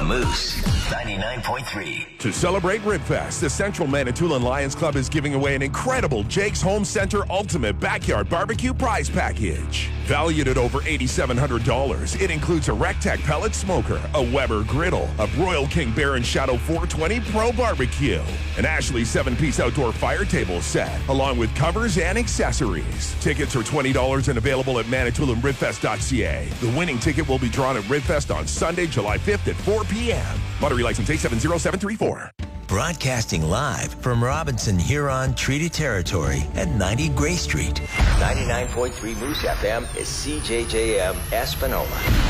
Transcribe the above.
Moose 99.3. To celebrate Ribfest, the Central Manitoulin Lions Club is giving away an incredible Jake's Home Center Ultimate Backyard Barbecue Prize Package. Valued at over $8,700, it includes a Rectech pellet smoker, a Weber griddle, a Royal King Baron Shadow 420 Pro Barbecue, an Ashley 7-piece outdoor fire table set, along with covers and accessories. Tickets are $20 and available at ManitoulinRibFest.ca. The winning ticket will be drawn at Ribfest on Sunday, July 5th at 4 p.m. Lottery license A70734. Broadcasting live from Robinson Huron Treaty Territory at 90 Gray Street. 99.3 Moose FM is CJJM Espanola.